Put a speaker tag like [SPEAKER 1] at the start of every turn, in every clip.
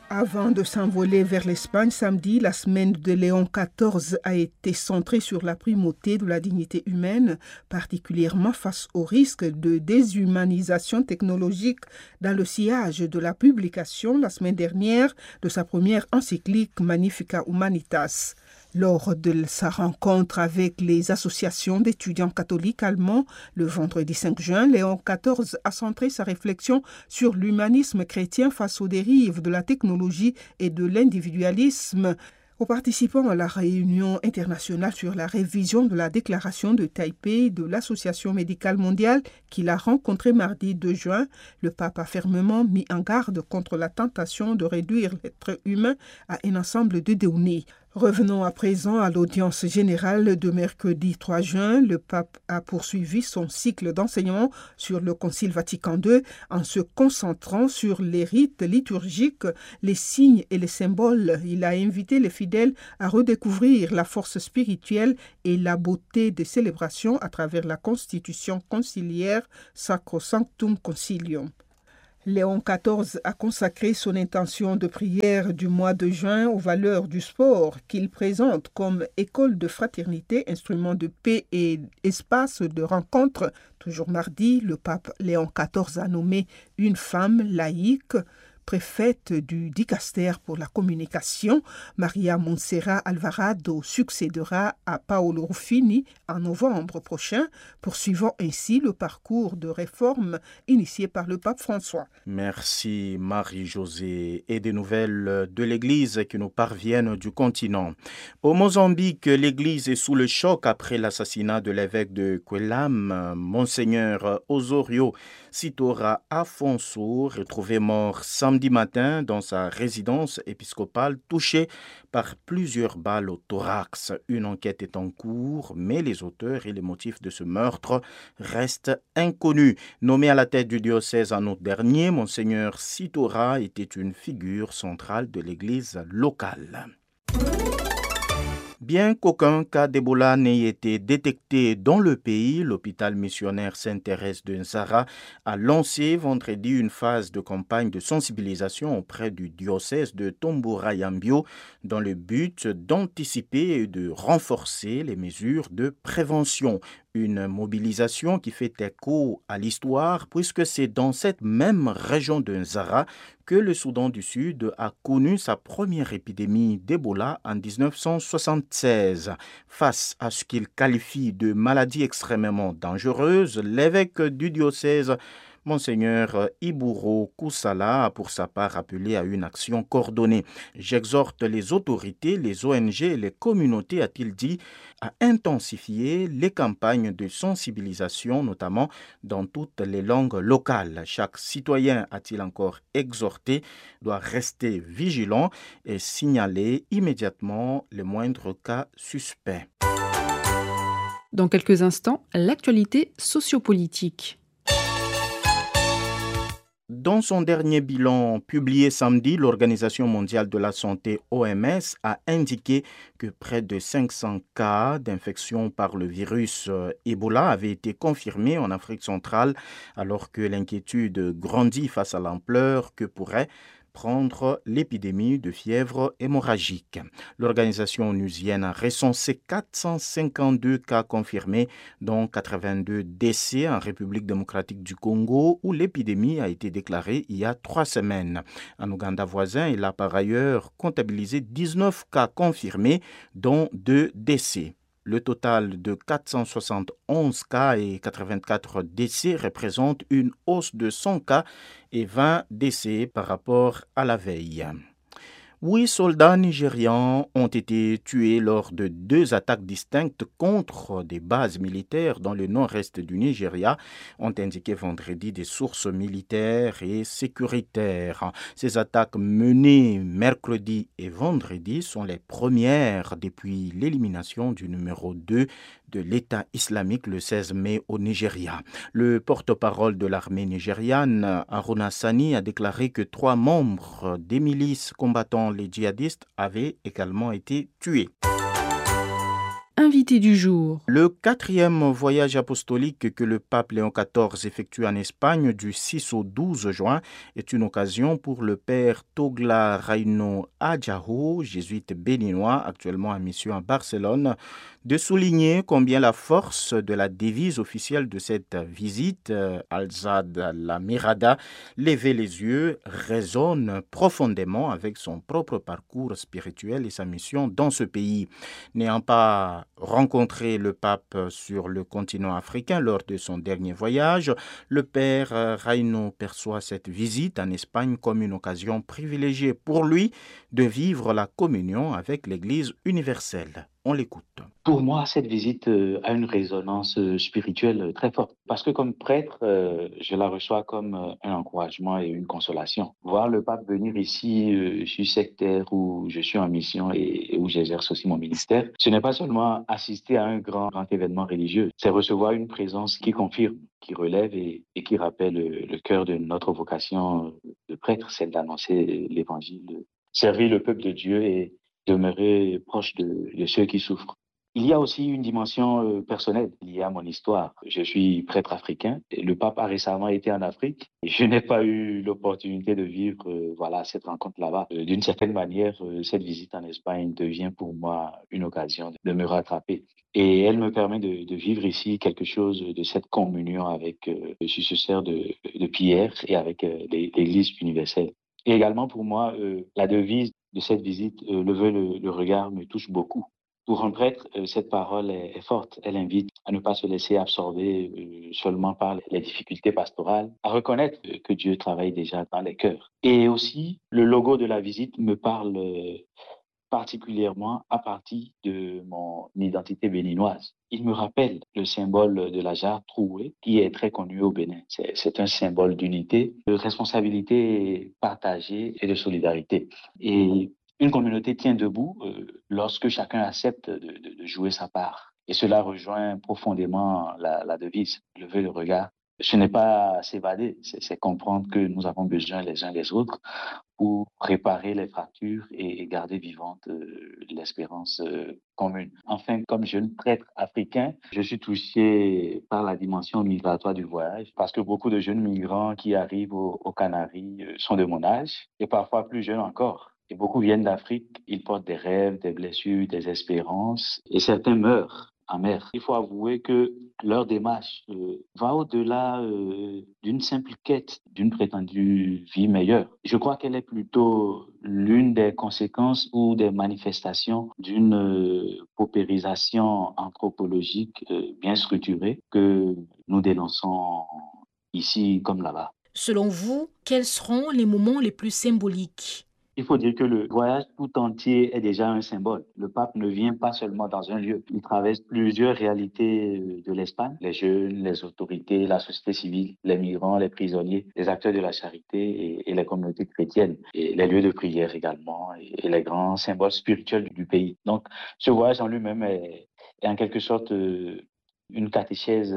[SPEAKER 1] Avant de s'envoler vers l'Espagne samedi, la semaine de Léon XIV a été centrée sur la primauté de la dignité humaine, particulièrement face au risque de déshumanisation technologique dans le sillage de la publication la semaine dernière de sa première encyclique Magnificat Humanitas. Lors de sa rencontre avec les associations d'étudiants catholiques allemands le vendredi 5 juin, Léon XIV a centré sa réflexion sur l'humanisme chrétien face aux dérives de la technologie et de l'individualisme. Aux participants à la réunion internationale sur la révision de la déclaration de Taipei de l'Association médicale mondiale qu'il a rencontrée mardi 2 juin, le pape a fermement mis en garde contre la tentation de réduire l'être humain à un ensemble de données. Revenons à présent à l'audience générale de mercredi 3 juin. Le pape a poursuivi son cycle d'enseignement sur le Concile Vatican II en se concentrant sur les rites liturgiques, les signes et les symboles. Il a invité les fidèles à redécouvrir la force spirituelle et la beauté des célébrations à travers la constitution conciliaire Sacrosanctum Concilium. Léon XIV a consacré son intention de prière du mois de juin aux valeurs du sport qu'il présente comme école de fraternité, instrument de paix et espace de rencontre. Toujours mardi, le pape Léon XIV a nommé une femme laïque, préfète du dicaster pour la communication. Maria Montserrat Alvarado succédera à Paolo Ruffini en novembre prochain, poursuivant ainsi le parcours de réforme initié par le pape François.
[SPEAKER 2] Merci Marie-Josée. Et des nouvelles de l'Église qui nous parviennent du continent. Au Mozambique, l'Église est sous le choc après l'assassinat de l'évêque de Quelam, Monseigneur Osorio Sitora Afonso, retrouvé mort samedi matin dans sa résidence épiscopale, touché par plusieurs balles au thorax. Une enquête est en cours, mais les auteurs et les motifs de ce meurtre restent inconnus. Nommé à la tête du diocèse en août dernier, Monseigneur Sitora était une figure centrale de l'Église locale. Bien qu'aucun cas d'Ebola n'ait été détecté dans le pays, l'hôpital missionnaire Sainte-Thérèse de Nsara a lancé vendredi une phase de campagne de sensibilisation auprès du diocèse de Tomboura-Yambio dans le but d'anticiper et de renforcer les mesures de prévention. Une mobilisation qui fait écho à l'histoire puisque c'est dans cette même région de Nzara que le Soudan du Sud a connu sa première épidémie d'Ebola en 1976. Face à ce qu'il qualifie de maladie extrêmement dangereuse, l'évêque du diocèse Monseigneur Iburo Koussala a pour sa part appelé à une action coordonnée. J'exhorte les autorités, les ONG et les communautés, a-t-il dit, à intensifier les campagnes de sensibilisation, notamment dans toutes les langues locales. Chaque citoyen, a-t-il encore exhorté, doit rester vigilant et signaler immédiatement les moindres cas suspects.
[SPEAKER 3] Dans quelques instants, l'actualité sociopolitique.
[SPEAKER 2] Dans son dernier bilan publié samedi, l'Organisation mondiale de la santé OMS a indiqué que près de 500 cas d'infection par le virus Ebola avaient été confirmés en Afrique centrale, alors que l'inquiétude grandit face à l'ampleur que pourrait prendre l'épidémie de fièvre hémorragique. L'organisation onusienne a recensé 452 cas confirmés, dont 82 décès en République démocratique du Congo, où l'épidémie a été déclarée il y a 3 semaines. En Ouganda voisin, il a par ailleurs comptabilisé 19 cas confirmés, dont 2 décès. Le total de 471 cas et 84 décès représente une hausse de 100 cas et 20 décès par rapport à la veille. 8 soldats nigérians ont été tués lors de 2 attaques distinctes contre des bases militaires dans le nord-est du Nigeria, ont indiqué vendredi des sources militaires et sécuritaires. Ces attaques menées mercredi et vendredi sont les premières depuis l'élimination du numéro 2 de l'État islamique le 16 mai au Nigeria. Le porte-parole de l'armée nigériane, Haruna Sani, a déclaré que 3 membres des milices combattant les djihadistes avaient également été tués.
[SPEAKER 3] invité du jour.
[SPEAKER 2] Le 4e voyage apostolique que le pape Léon XIV effectue en Espagne du 6 au 12 juin est une occasion pour le père Togla Raino Adjaho, jésuite béninois actuellement en mission à Barcelone, de souligner combien la force de la devise officielle de cette visite, Alzad la Mirada, lever les yeux, résonne profondément avec son propre parcours spirituel et sa mission dans ce pays. N'ayant pas rencontré le pape sur le continent africain lors de son dernier voyage, le père Raino perçoit cette visite en Espagne comme une occasion privilégiée pour lui de vivre la communion avec l'Église universelle. On l'écoute.
[SPEAKER 4] Pour moi, cette visite a une résonance spirituelle très forte parce que comme prêtre, je la reçois comme un encouragement et une consolation. Voir le pape venir ici sur cette terre où je suis en mission et où j'exerce aussi mon ministère, ce n'est pas seulement assister à un grand événement religieux, c'est recevoir une présence qui confirme, qui relève et qui rappelle le cœur de notre vocation de prêtre, celle d'annoncer l'évangile, de servir le peuple de Dieu et demeurer proche de ceux qui souffrent. Il y a aussi une dimension personnelle. Il y a mon histoire. Je suis prêtre africain. Et le pape a récemment été en Afrique. Et je n'ai pas eu l'opportunité de vivre cette rencontre là-bas. D'une certaine manière, cette visite en Espagne devient pour moi une occasion de me rattraper. Et elle me permet de vivre ici quelque chose de cette communion avec le successeur de Pierre et avec l'Église universelle. Et également pour moi, la devise de cette visite, lever le regard, me touche beaucoup. Pour un prêtre, cette parole est forte. Elle invite à ne pas se laisser absorber seulement par les difficultés pastorales, à reconnaître que Dieu travaille déjà dans les cœurs. Et aussi, le logo de la visite me parle particulièrement à partir de mon identité béninoise. Il me rappelle le symbole de la jarre trouée qui est très connu au Bénin. C'est un symbole d'unité, de responsabilité partagée et de solidarité. Et une communauté tient debout lorsque chacun accepte de jouer sa part. Et cela rejoint profondément la devise, lever le regard. Ce n'est pas s'évader, c'est comprendre que nous avons besoin les uns des autres pour réparer les fractures et garder vivante l'espérance commune. Enfin, comme jeune prêtre africain, je suis touché par la dimension migratoire du voyage parce que beaucoup de jeunes migrants qui arrivent aux Canaries sont de mon âge et parfois plus jeunes encore. Et beaucoup viennent d'Afrique, ils portent des rêves, des blessures, des espérances et certains meurent en mer. Il faut avouer que leur démarche va au-delà d'une simple quête d'une prétendue vie meilleure. Je crois qu'elle est plutôt l'une des conséquences ou des manifestations d'une paupérisation anthropologique bien structurée que nous dénonçons ici comme là-bas.
[SPEAKER 5] Selon vous, quels seront les moments les plus symboliques ?
[SPEAKER 4] Il faut dire que le voyage tout entier est déjà un symbole. Le pape ne vient pas seulement dans un lieu. Il traverse plusieurs réalités de l'Espagne. Les jeunes, les autorités, la société civile, les migrants, les prisonniers, les acteurs de la charité et les communautés chrétiennes. Et les lieux de prière également et les grands symboles spirituels du pays. Donc, ce voyage en lui-même est en quelque sorte une catéchèse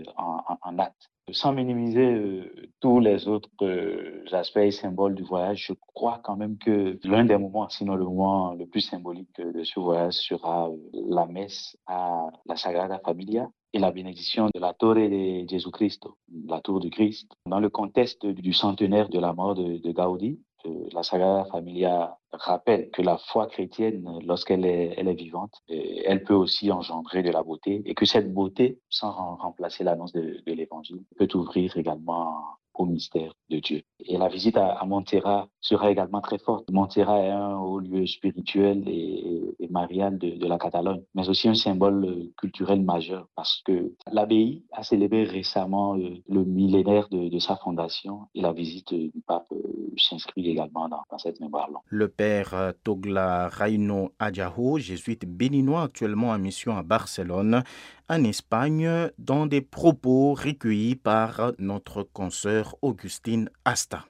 [SPEAKER 4] en acte. Sans minimiser tous les autres aspects et symboles du voyage, je crois quand même que l'un des moments, sinon le moment le plus symbolique de ce voyage sera la messe à la Sagrada Familia et la bénédiction de la Torre de Jesucristo, la tour du Christ. Dans le contexte du centenaire de la mort de Gaudi, la Sagrada Familia rappelle que la foi chrétienne, lorsqu'elle est vivante, elle peut aussi engendrer de la beauté et que cette beauté, sans remplacer l'annonce de l'Évangile, peut ouvrir également au mystère de Dieu. Et la visite à Montserrat sera également très forte. Montserrat est un haut lieu spirituel et marial de la Catalogne, mais aussi un symbole culturel majeur parce que l'abbaye a célébré récemment le millénaire de sa fondation et la visite du pape s'inscrit également dans cette mémoire-là.
[SPEAKER 2] Le père Togla Raino Adjaho, jésuite béninois actuellement en mission à Barcelone, en Espagne, dans des propos recueillis par notre consoeur Augustine Asta.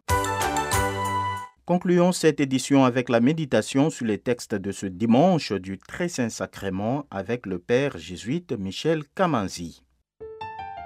[SPEAKER 2] Concluons cette édition avec la méditation sur les textes de ce dimanche du Très Saint Sacrement avec le père jésuite Michel Kamanzi.